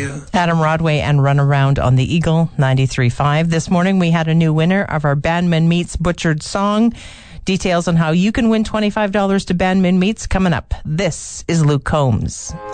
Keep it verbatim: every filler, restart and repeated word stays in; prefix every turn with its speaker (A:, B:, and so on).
A: you.
B: Adam Rodway and Run Around on the Eagle ninety-three point five. This morning we had a new winner of our Bandman Meats Butchered Song. Details on how you can win twenty-five dollars to Bandman Meats coming up. This is Luke Combs.